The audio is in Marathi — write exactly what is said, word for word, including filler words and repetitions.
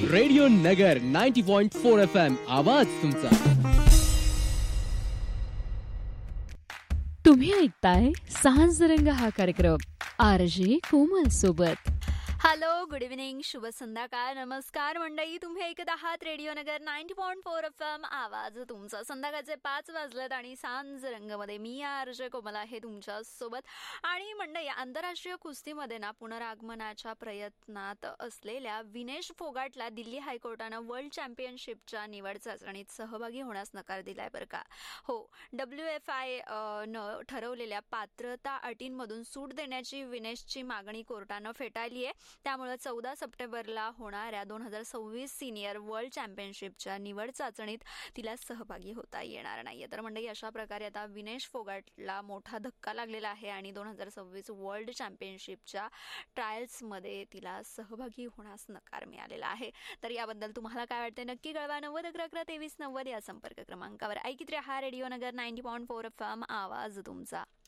रेडिओ नगर ninety point four F M आवाज तुमचा. तुम्ही ऐकताय सांजरंग हा कार्यक्रम आर जे कोमल सोबत. हॅलो, गुड इव्हनिंग, शुभ संध्याकाळ, नमस्कार मंडळी. तुम्ही ऐकत आहात रेडिओ नगर ninety point four F M आवाज तुमचा. संध्याकाळचे पाच वाजलेत आणि सांज रंगमध्ये मी आरजे कोमल आहे तुमच्या सोबत. आणि मंडळी, आंतरराष्ट्रीय कुस्तीमध्ये ना पुनरागमनाच्या प्रयत्नात असलेल्या विनेश फोगाटला दिल्ली हायकोर्टानं वर्ल्ड चॅम्पियनशिपच्या निवड चाचणीत सहभागी होण्यास नकार दिलाय बरं का. हो, डब्ल्यू एफ आय न ठरवलेल्या पात्रता अटींमधून सूट देण्याची विनेशची मागणी कोर्टानं फेटाळली आहे. त्यामुळे चौदा सप्टेंबरला होणाऱ्या दोन हजार सव्वीस सिनियर वर्ल्ड चॅम्पियनशिपच्या निवड चाचणीत तिला सहभागी होता येणार नाहीये. तर मंडळी, अशा प्रकारे आता विनेश फोगाटला मोठा धक्का लागलेला आहे आणि दोन हजार सव्वीस वर्ल्ड चॅम्पियनशिपच्या ट्रायल्समध्ये तिला सहभागी होण्यास नकार मिळालेला आहे. तर याबद्दल तुम्हाला काय वाटते नक्की कळवा. नव्वद अकरा अकरा तेवीस नव्वद या संपर्क क्रमांकावर ऐकत रहा रेडिओ नगर ninety point four F M आवाज तुमचा.